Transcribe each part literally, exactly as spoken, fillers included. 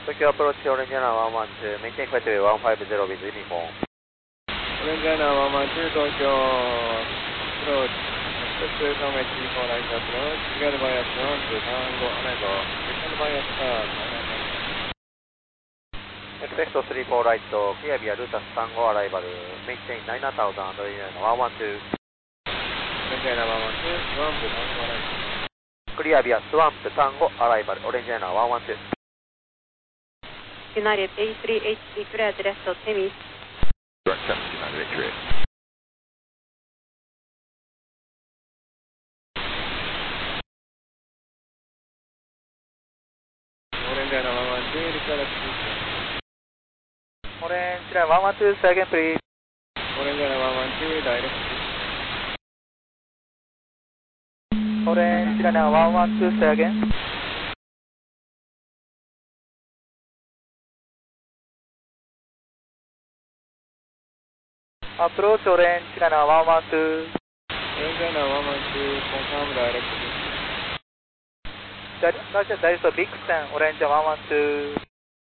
Tokyo approach Orange Airline one one two, maintain flight way one five zero with uniform. Orange Airline one one two, Tokyo approach, expect welcome at three four right approach, cleared by approach, Tango Arrival, returned by approach, Expect three four right, clear via Lutas Tango Arrival, maintain nine thousand one one two. Orange Airline one one two, Swamp Tango Arrival. Clear via Swamp Tango Arrival, Orange Airline one one two. United A three H C cleared left to Temis. Direct seven, United A three H. Orange Airline one one two, request assistance. Orange Airline one one two, say again please. Orange Airline one one two, direct assistance. Orange Airline one one two, say again. Approach Orange Airline one one two. Orange Airline one one two, confirm direct assistance. That, that, that is a big stand, Orange one one two.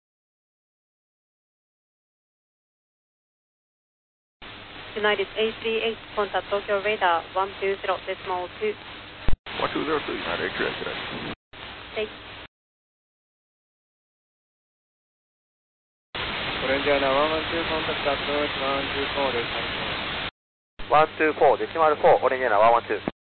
United A three H, contact Tokyo radar one two zero decimal two. one two zero two, United A three H today. Take. Orange Airline one one two, contact approach one two four decimal four. one two four decimal four, Orange Airline one one two.